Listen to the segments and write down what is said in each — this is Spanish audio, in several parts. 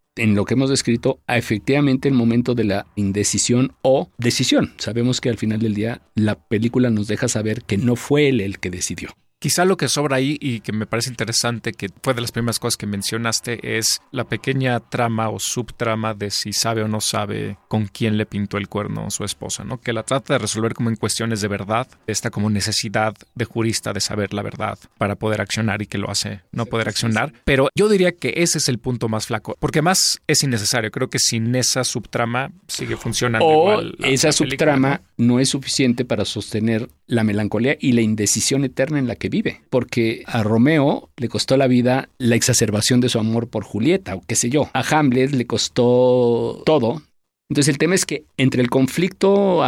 en lo que hemos descrito a efectivamente el momento de la indecisión o decisión. Sabemos que al final del día la película nos deja saber que no fue él el que decidió. Quizá lo que sobra ahí y que me parece interesante, que fue de las primeras cosas que mencionaste, es la pequeña trama o subtrama de si sabe o no sabe con quién le pintó el cuerno su esposa, ¿no? Que la trata de resolver como en cuestiones de verdad, esta como necesidad de jurista de saber la verdad para poder accionar y que lo hace no poder accionar. Pero yo diría que ese es el punto más flaco, porque más es innecesario. Creo que sin esa subtrama sigue funcionando igual. Esa subtrama no es suficiente para sostener la melancolía y la indecisión eterna en la que vive, porque a Romeo le costó la vida la exacerbación de su amor por Julieta, o qué sé yo. A Hamlet le costó todo. Entonces el tema es que entre el conflicto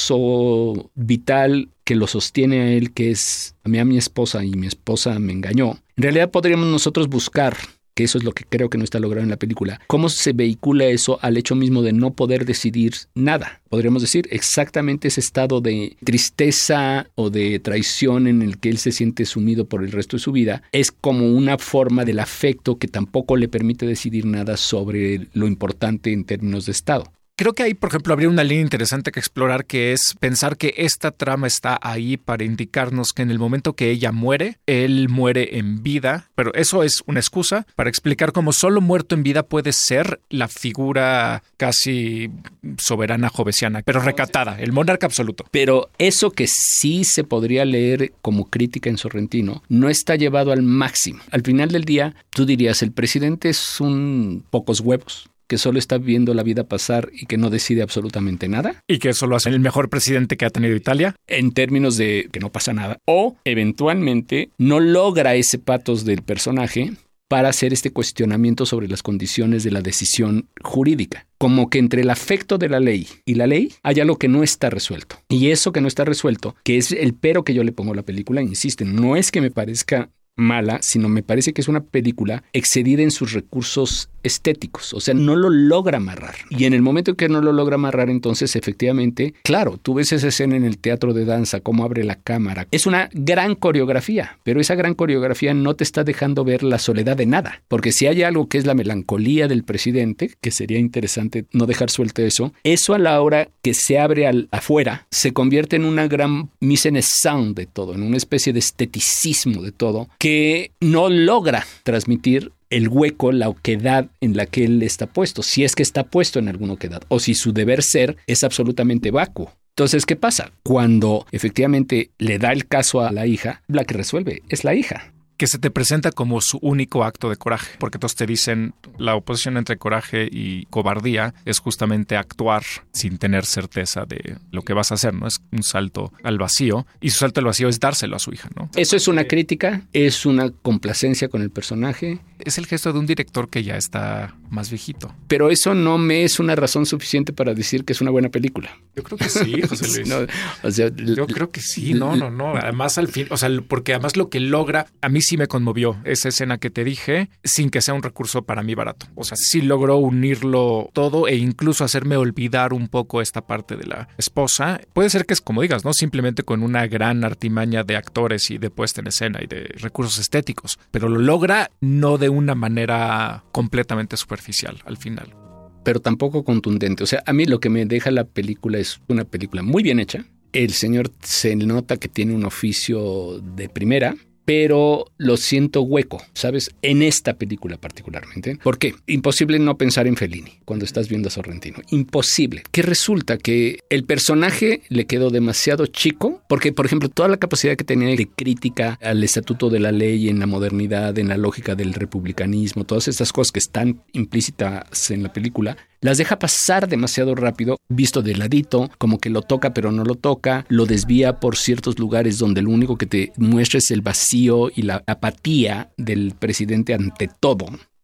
amoroso vital que lo sostiene a él, que es a mi esposa y mi esposa me engañó, en realidad podríamos nosotros buscar, que eso es lo que creo que no está logrado en la película, cómo se vehicula eso al hecho mismo de no poder decidir nada. Podríamos decir exactamente ese estado de tristeza o de traición en el que él se siente sumido por el resto de su vida. Es como una forma del afecto que tampoco le permite decidir nada sobre lo importante en términos de estado. Creo que ahí, por ejemplo, habría una línea interesante que explorar, que es pensar que esta trama está ahí para indicarnos que en el momento que ella muere, él muere en vida, pero eso es una excusa para explicar cómo solo muerto en vida puede ser la figura casi soberana jovesiana, pero recatada, el monarca absoluto. Pero eso que sí se podría leer como crítica en Sorrentino no está llevado al máximo. Al final del día, tú dirías, el presidente es un pocos huevos, que solo está viendo la vida pasar y que no decide absolutamente nada. Y que eso lo hace el mejor presidente que ha tenido Italia. En términos de que no pasa nada. O, eventualmente, no logra ese patos del personaje para hacer este cuestionamiento sobre las condiciones de la decisión jurídica. Como que entre el afecto de la ley y la ley hay algo que no está resuelto. Y eso que no está resuelto, que es el pero que yo le pongo a la película, insisto, no es que me parezca mala, sino me parece que es una película excedida en sus recursos estéticos, o sea, no lo logra amarrar. Y en el momento que no lo logra amarrar, entonces efectivamente, claro, tú ves esa escena en el teatro de danza, cómo abre la cámara. Es una gran coreografía, pero esa gran coreografía no te está dejando ver la soledad de nada, porque si hay algo que es la melancolía del presidente, que sería interesante no dejar suelto eso a la hora que se abre afuera, se convierte en una gran mise en scène de todo, en una especie de esteticismo de todo, que no logra transmitir el hueco, la oquedad en la que él está puesto, si es que está puesto en alguna oquedad, o si su deber ser es absolutamente vacuo. Entonces, ¿qué pasa? Cuando efectivamente le da el caso a la hija, la que resuelve es la hija. Que se te presenta como su único acto de coraje, porque todos te dicen la oposición entre coraje y cobardía es justamente actuar sin tener certeza de lo que vas a hacer, ¿no? Es un salto al vacío, y su salto al vacío es dárselo a su hija, ¿no? Eso es una crítica, es una complacencia con el personaje. Es el gesto de un director que ya está más viejito. Pero eso no me es una razón suficiente para decir que es una buena película. Yo creo que sí, José Luis. No, o sea, yo creo que sí, no. Además, al fin, o sea, porque además lo que logra, a mí sí me conmovió esa escena que te dije, sin que sea un recurso para mí barato. O sea, sí logró unirlo todo e incluso hacerme olvidar un poco esta parte de la esposa. Puede ser que es como digas, ¿no? Simplemente con una gran artimaña de actores y de puesta en escena y de recursos estéticos. Pero lo logra no de una manera completamente superficial al final. Pero tampoco contundente. O sea, a mí lo que me deja la película es una película muy bien hecha. El señor se nota que tiene un oficio de primera, pero lo siento hueco, ¿sabes? En esta película particularmente. ¿Por qué? Imposible no pensar en Fellini cuando estás viendo a Sorrentino. Imposible. Que resulta que el personaje le quedó demasiado chico, porque, por ejemplo, toda la capacidad que tenía de crítica al estatuto de la ley en la modernidad, en la lógica del republicanismo, todas estas cosas que están implícitas en la película, las deja pasar demasiado rápido, visto de ladito, como que lo toca pero no lo toca, lo desvía por ciertos lugares donde lo único que te muestra es el vacío y la apatía del presidente ante todo,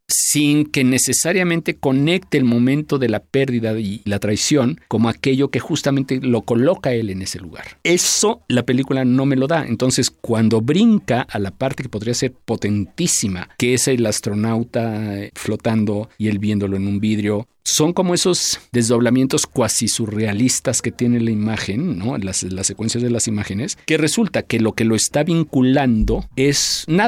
sin que necesariamente conecte el momento de la pérdida y la traición como aquello que justamente lo coloca él en ese lugar. Eso la película no me lo da. Entonces, cuando brinca a la parte que podría ser potentísima, que es el astronauta flotando y él viéndolo en un vidrio, son como esos desdoblamientos cuasi surrealistas que tiene la imagen, ¿no? Las secuencias de las imágenes, que resulta que lo está vinculando es nada.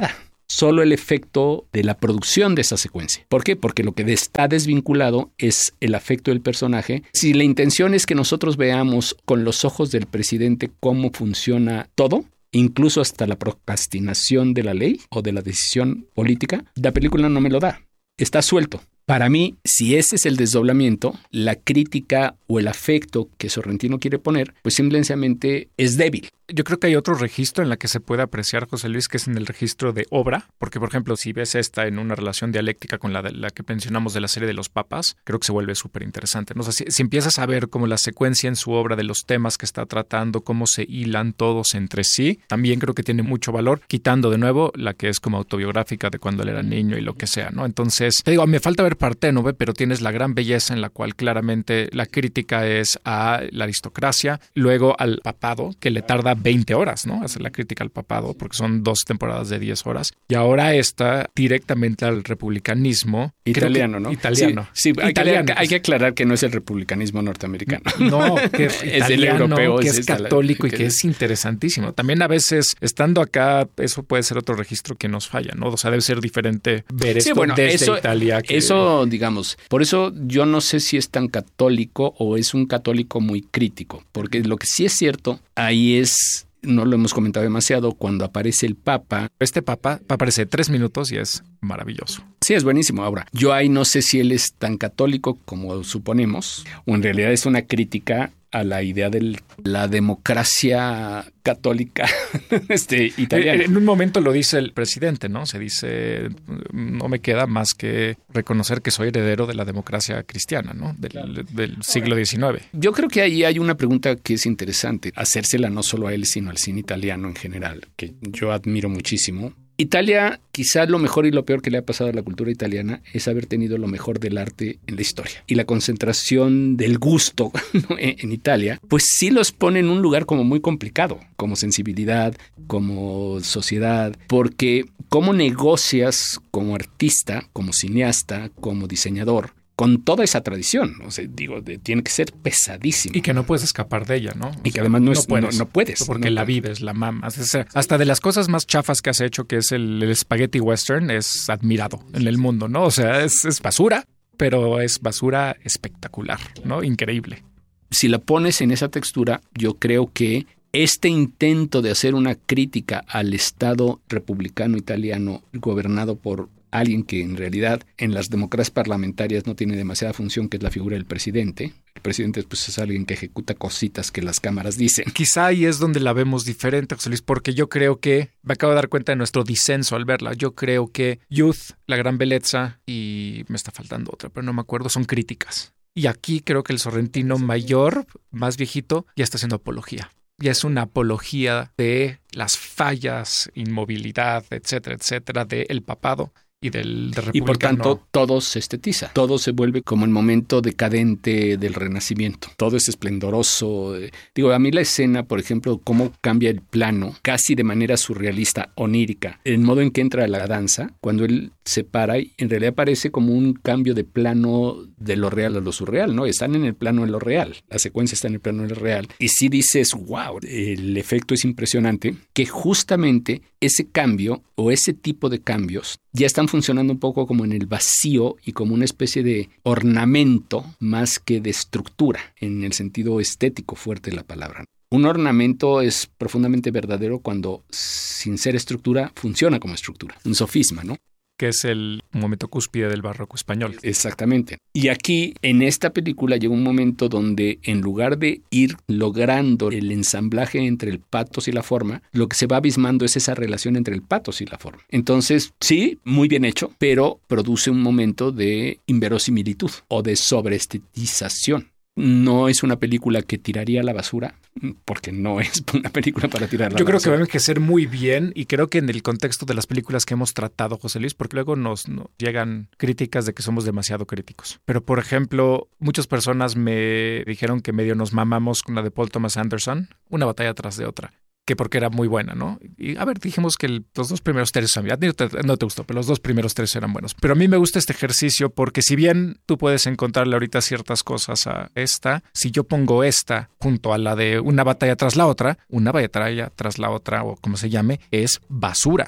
solo el efecto de la producción de esa secuencia. ¿Por qué? Porque lo que está desvinculado es el afecto del personaje. Si la intención es que nosotros veamos con los ojos del presidente cómo funciona todo, incluso hasta la procrastinación de la ley o de la decisión política, la película no me lo da. Está suelto. Para mí, si ese es el desdoblamiento, la crítica o el afecto que Sorrentino quiere poner, pues simplemente es débil. Yo creo que hay otro registro en la que se puede apreciar, José Luis, que es en el registro de obra, porque, por ejemplo, si ves esta en una relación dialéctica con la que mencionamos de la serie de los papas, creo que se vuelve súper interesante, ¿no? O sea, si empiezas a ver como la secuencia en su obra de los temas que está tratando, cómo se hilan todos entre sí, también creo que tiene mucho valor, quitando de nuevo la que es como autobiográfica de cuando él era niño y lo que sea, ¿no? Entonces, te digo, me falta ver Parténope, pero tienes la gran belleza en la cual claramente la crítica es a la aristocracia, luego al papado, que le tarda 20 horas, ¿no? Hacer la crítica al papado, porque son 2 temporadas de 10 horas. Y ahora está directamente al republicanismo. Italiano, ¿no? Italiano. Sí, italiano. Hay que aclarar que no es el republicanismo norteamericano. No, que es italiano, el europeo. Que es católico y que es interesantísimo. También a veces, estando acá, eso puede ser otro registro que nos falla, ¿no? O sea, debe ser diferente ver esto desde Italia. Eso, digamos, por eso yo no sé si es tan católico o es un católico muy crítico, porque lo que sí es cierto, ahí es, no lo hemos comentado demasiado, cuando aparece el Papa. Este Papa aparece 3 minutos y es maravilloso. Sí, es buenísimo. Ahora, yo ahí no sé si él es tan católico como suponemos, o en realidad es una crítica a la idea de la democracia católica italiana. En un momento lo dice el presidente, ¿no? Se dice, no me queda más que reconocer que soy heredero de la democracia cristiana, ¿no? Del siglo XIX. Yo creo que ahí hay una pregunta que es interesante, hacérsela no solo a él, sino al cine italiano en general, que yo admiro muchísimo. Italia, quizá lo mejor y lo peor que le ha pasado a la cultura italiana es haber tenido lo mejor del arte en la historia. Y la concentración del gusto, ¿no? en Italia, pues sí los pone en un lugar como muy complicado, como sensibilidad, como sociedad, porque ¿cómo negocias como artista, como cineasta, como diseñador, con toda esa tradición? O sea, digo, tiene que ser pesadísimo. Y que no puedes escapar de ella, ¿no? Y que además no puedes. Porque la vives, la mamas. Hasta de las cosas más chafas que has hecho, que es el spaghetti western, es admirado en el mundo, ¿no? O sea, es basura, pero es basura espectacular, ¿no? Increíble. Si la pones en esa textura, yo creo que este intento de hacer una crítica al Estado republicano italiano gobernado por alguien que en realidad en las democracias parlamentarias no tiene demasiada función, que es la figura del presidente. El presidente pues, es alguien que ejecuta cositas que las cámaras dicen. Quizá ahí es donde la vemos diferente, José Luis, porque yo creo que, me acabo de dar cuenta de nuestro disenso al verla, yo creo que Youth, La Gran Bellezza y me está faltando otra, pero no me acuerdo, son críticas. Y aquí creo que el sorrentino mayor, más viejito, ya está haciendo apología. Ya es una apología de las fallas, inmovilidad, etcétera, del papado y del republicano. Y por tanto, todo se estetiza. Todo se vuelve como el momento decadente del Renacimiento. Todo es esplendoroso. Digo, a mí la escena, por ejemplo, cómo cambia el plano, casi de manera surrealista, onírica, el modo en que entra la danza, cuando él se para y en realidad parece como un cambio de plano de lo real a lo surreal, ¿no? Están en el plano de lo real. La secuencia está en el plano de lo real. Y sí dices, wow, el efecto es impresionante, que justamente ese cambio o ese tipo de cambios ya están funcionando un poco como en el vacío y como una especie de ornamento más que de estructura, en el sentido estético fuerte de la palabra. Un ornamento es profundamente verdadero cuando, sin ser estructura, funciona como estructura. Un sofisma, ¿no? Que es el momento cúspide del barroco español. Exactamente. Y aquí, en esta película, llega un momento donde, en lugar de ir logrando el ensamblaje entre el pathos y la forma, lo que se va abismando es esa relación entre el pathos y la forma. Entonces, sí, muy bien hecho, pero produce un momento de inverosimilitud o de sobreestetización. No es una película que tiraría a la basura, porque no es una película para tirar a la basura. Yo creo que va a envejecer muy bien y creo que en el contexto de las películas que hemos tratado, José Luis, porque luego nos llegan críticas de que somos demasiado críticos. Pero, por ejemplo, muchas personas me dijeron que medio nos mamamos con la de Paul Thomas Anderson, una batalla tras de otra, que porque era muy buena, ¿no? Y a ver, dijimos que los 2 primeros tercios, a mí no te gustó, pero los 2 primeros tercios eran buenos. Pero a mí me gusta este ejercicio porque si bien tú puedes encontrarle ahorita ciertas cosas a esta, si yo pongo esta junto a la de una batalla tras la otra, una batalla tras la otra, o como se llame, es basura.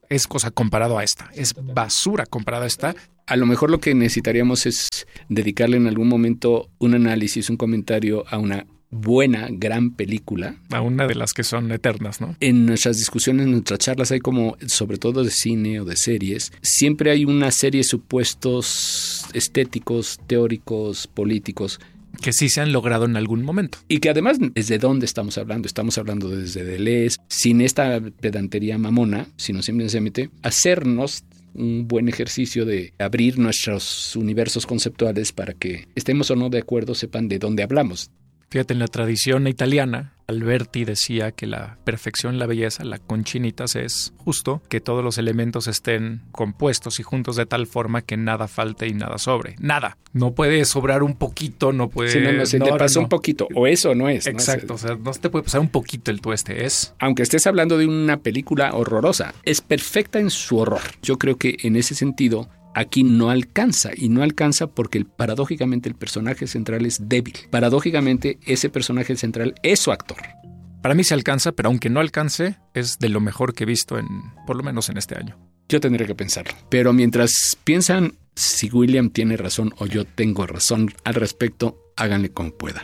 es cosa comparado a esta, es basura comparado a esta. A lo mejor lo que necesitaríamos es dedicarle en algún momento un análisis, un comentario a una buena, gran película. A una de las que son eternas, ¿no? En nuestras discusiones, en nuestras charlas, hay como, sobre todo de cine o de series, siempre hay una serie de supuestos estéticos, teóricos, políticos, que sí se han logrado en algún momento. Y que además, ¿desde dónde estamos hablando? Estamos hablando desde Deleuze, sin esta pedantería mamona, sino simplemente hacernos un buen ejercicio de abrir nuestros universos conceptuales para que estemos o no de acuerdo, sepan de dónde hablamos. Fíjate, en la tradición italiana, Alberti decía que la perfección, la belleza, la conchinitas es justo que todos los elementos estén compuestos y juntos de tal forma que nada falte y nada sobre. Nada. No puede sobrar un poquito, no puede... Sí, no, se te pasa un poquito, o eso no es. Exacto, ¿no? O sea, no se te puede pasar un poquito el tueste, es... Aunque estés hablando de una película horrorosa, es perfecta en su horror. Yo creo que en ese sentido... Aquí no alcanza, y no alcanza porque paradójicamente el personaje central es débil. Paradójicamente ese personaje central es su actor. Para mí se alcanza, pero aunque no alcance, es de lo mejor que he visto por lo menos en este año. Yo tendré que pensarlo. Pero mientras piensan si William tiene razón o yo tengo razón al respecto, háganle como puedan.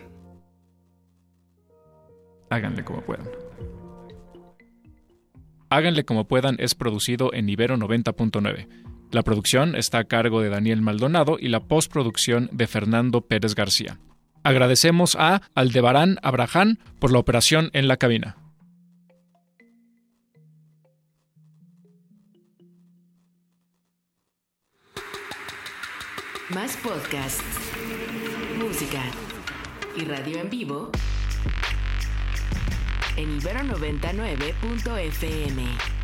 Háganle como puedan. Háganle como puedan es producido en Ibero 90.9. La producción está a cargo de Daniel Maldonado y la postproducción de Fernando Pérez García. Agradecemos a Aldebarán Abraham por la operación en la cabina. Más podcasts, música y radio en vivo en Ibero 99.fm.